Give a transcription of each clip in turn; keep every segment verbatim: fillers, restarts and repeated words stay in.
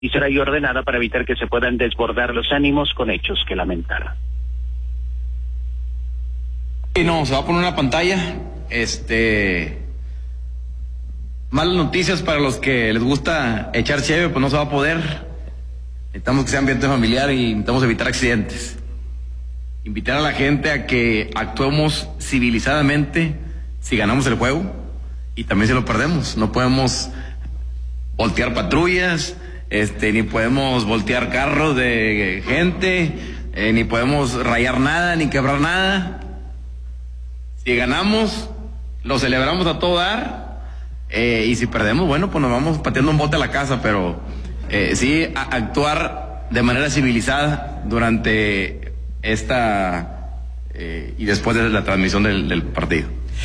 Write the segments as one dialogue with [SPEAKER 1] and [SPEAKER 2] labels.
[SPEAKER 1] y será ahí ordenada para evitar que se puedan desbordar los ánimos con hechos que lamentar.
[SPEAKER 2] Y no, se va a poner una pantalla, este, malas noticias para los que les gusta echar cheve, pues no se va a poder. Necesitamos que sea ambiente familiar y necesitamos evitar accidentes. Invitar a la gente a que actuemos civilizadamente si ganamos el juego y también si lo perdemos. No podemos voltear patrullas, este, ni podemos voltear carros de gente, eh, ni podemos rayar nada, ni quebrar nada. Si ganamos, lo celebramos a todo dar, eh, y si perdemos, bueno, pues nos vamos pateando un bote a la casa, pero eh, sí a, actuar de manera civilizada durante esta eh, y después de la transmisión del, del partido.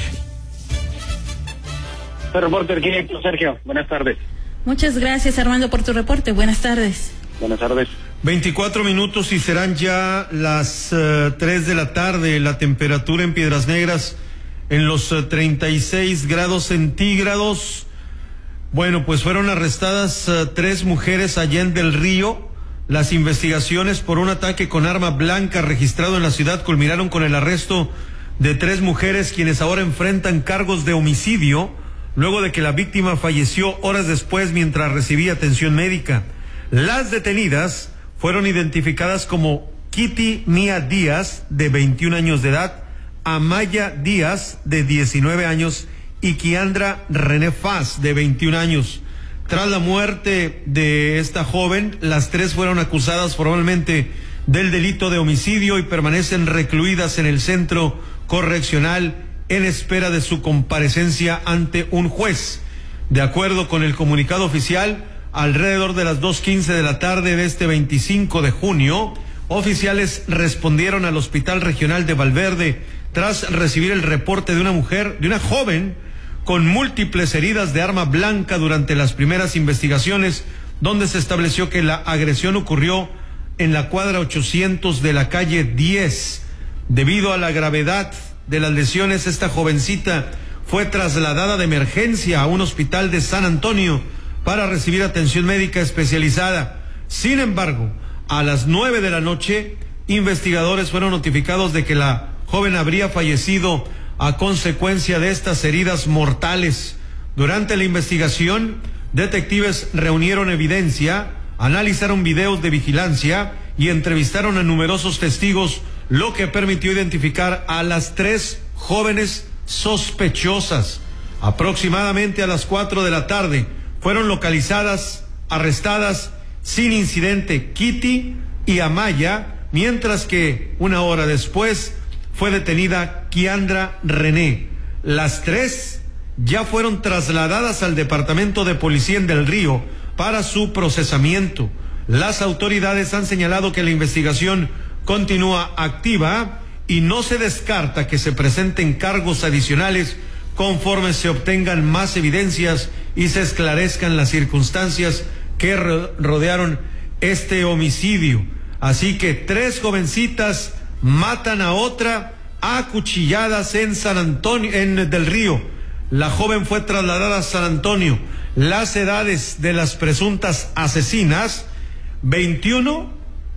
[SPEAKER 1] Reporter directo, Sergio, buenas tardes.
[SPEAKER 3] Muchas gracias, Armando, por tu reporte. Buenas tardes.
[SPEAKER 1] Buenas tardes.
[SPEAKER 4] veinticuatro minutos y serán ya las uh, tres de la tarde. La temperatura en Piedras Negras en los uh, treinta y seis grados centígrados. Bueno, pues fueron arrestadas uh, tres mujeres allá en Del Río. Las investigaciones por un ataque con arma blanca registrado en la ciudad culminaron con el arresto de tres mujeres, quienes ahora enfrentan cargos de homicidio, luego de que la víctima falleció horas después mientras recibía atención médica. Las detenidas fueron identificadas como Kitty Mía Díaz, de veintiún años de edad, Amaya Díaz, de diecinueve años, y Kiandra René Faz, de veintiún años. Tras la muerte de esta joven, las tres fueron acusadas formalmente del delito de homicidio y permanecen recluidas en el centro correccional en espera de su comparecencia ante un juez. De acuerdo con el comunicado oficial, alrededor de las dos quince de la tarde de este veinticinco de junio, oficiales respondieron al Hospital Regional de Valverde tras recibir el reporte de una mujer, de una joven, con múltiples heridas de arma blanca durante las primeras investigaciones, donde se estableció que la agresión ocurrió en la cuadra ochocientos de la calle diez. Debido a la gravedad de las lesiones, esta jovencita fue trasladada de emergencia a un hospital de San Antonio para recibir atención médica especializada. Sin embargo, a las nueve de la noche, investigadores fueron notificados de que la joven habría fallecido a consecuencia de estas heridas mortales. Durante la investigación, detectives reunieron evidencia, analizaron videos de vigilancia y entrevistaron a numerosos testigos, lo que permitió identificar a las tres jóvenes sospechosas. Aproximadamente a las cuatro de la tarde fueron localizadas, arrestadas sin incidente Kitty y Amaya, mientras que una hora después fue detenida Kiandra René. Las tres ya fueron trasladadas al departamento de policía en Del Río para su procesamiento. Las autoridades han señalado que la investigación continúa activa y no se descarta que se presenten cargos adicionales conforme se obtengan más evidencias y se esclarezcan las circunstancias que rodearon este homicidio. Así que tres jovencitas matan a otra a cuchilladas en San Antonio, en Del Río. La joven fue trasladada a San Antonio. Las edades de las presuntas asesinas: veintiuno,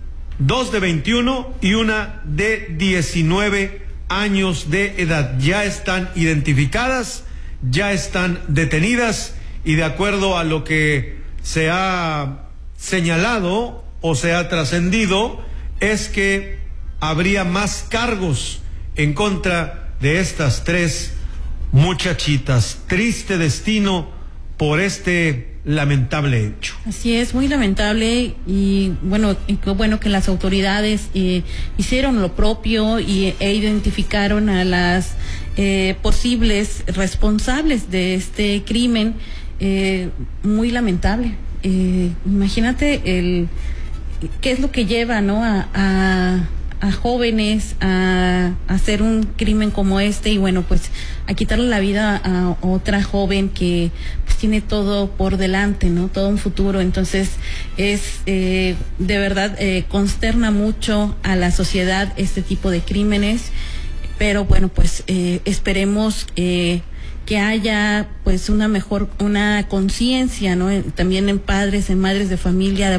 [SPEAKER 4] dos de veintiuno y una de diecinueve años de edad. Ya están identificadas, ya están detenidas, y de acuerdo a lo que se ha señalado o se ha trascendido, es que habría más cargos en contra de estas tres muchachitas. Triste destino por este lamentable hecho.
[SPEAKER 3] Así es, muy lamentable, y bueno, y qué bueno que las autoridades eh, hicieron lo propio y, e identificaron a las eh, posibles responsables de este crimen. Eh, muy lamentable. Eh, imagínate el qué es lo que lleva, ¿no?, a, a, a jóvenes a, a hacer un crimen como este, y bueno, pues a quitarle la vida a otra joven que pues tiene todo por delante, ¿no?, todo un futuro. Entonces es eh, de verdad eh, consterna mucho a la sociedad este tipo de crímenes, pero bueno, pues eh, esperemos eh, que haya pues una mejor, una conciencia, ¿no? También en padres, en madres de familia, de